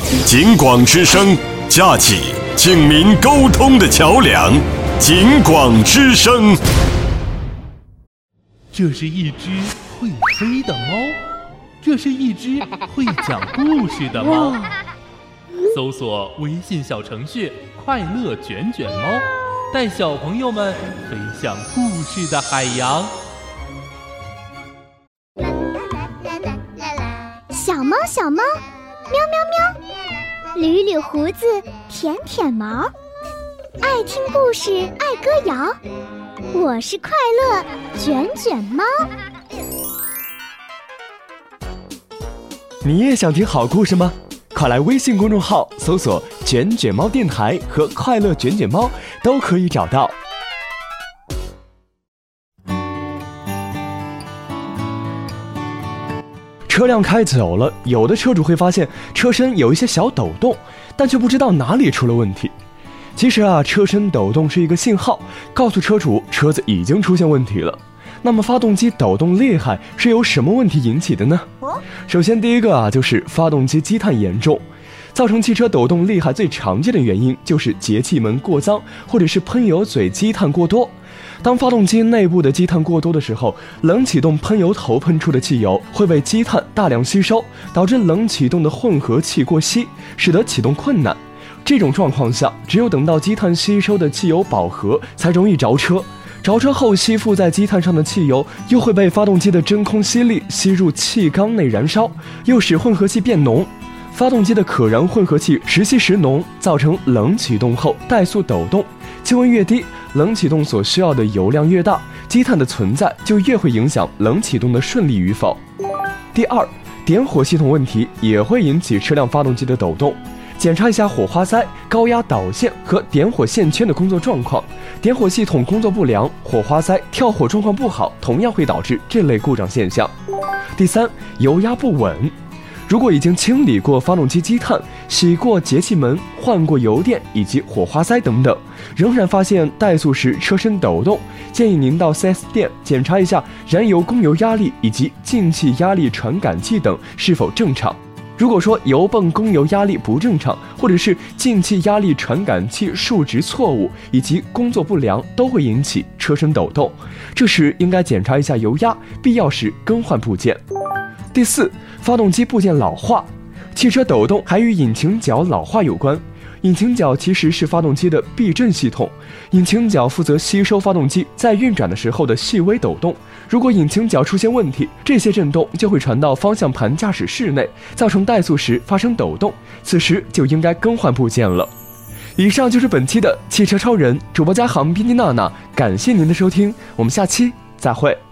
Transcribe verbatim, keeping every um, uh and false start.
警广之声，架起警民沟通的桥梁。警广之声。 这是一只会飞的猫，这是一只会讲故事的猫。搜索微信小程序快乐卷卷猫，带小朋友们飞向故事的海洋。 小猫小猫，喵喵喵，捋捋胡子，舔舔毛，爱听故事，爱歌谣。我是快乐卷卷猫。 你也想听好故事吗？快来微信公众号搜索卷卷猫电台和快乐卷卷猫，都可以找到。车辆开走了，有的车主会发现车身有一些小抖动，但却不知道哪里出了问题。其实啊，车身抖动是一个信号，告诉车主车子已经出现问题了。那么发动机抖动厉害是由什么问题引起的呢？首先第一个啊，就是发动机积碳严重。造成汽车抖动厉害最常见的原因就是节气门过脏，或者是喷油嘴积碳过多。当发动机内部的积碳过多的时候，冷启动喷油头喷出的汽油会被积碳大量吸收，导致冷启动的混合气过稀，使得启动困难。这种状况下，只有等到积碳吸收的汽油饱和，才容易着车。着车后吸附在积碳上的汽油又会被发动机的真空吸力吸入气缸内燃烧，又使混合气变浓。发动机的可燃混合气时稀时浓，造成冷启动后怠速抖动。气温越低，冷启动所需要的油量越大，积碳的存在就越会影响冷启动的顺利与否。第二，点火系统问题也会引起车辆发动机的抖动。检查一下火花塞、高压导线和点火线圈的工作状况。点火系统工作不良，火花塞跳火状况不好，同样会导致这类故障现象。第三，油压不稳。如果已经清理过发动机积碳，洗过节气门，换过油垫以及火花塞等等，仍然发现怠速时车身抖动，建议您到 四 S 店检查一下燃油供油压力以及进气压力传感器等是否正常。如果说油泵供油压力不正常，或者是进气压力传感器数值错误以及工作不良，都会引起车身抖动，这时应该检查一下油压，必要时更换部件。第四，发动机部件老化。汽车抖动还与引擎角老化有关。引擎角其实是发动机的避震系统，引擎角负责吸收发动机在运转的时候的细微抖动。如果引擎角出现问题，这些震动就会传到方向盘驾驶室内，造成怠速时发生抖动，此时就应该更换部件了。以上就是本期的汽车超人，主播嘉航、编辑娜娜，感谢您的收听，我们下期再会。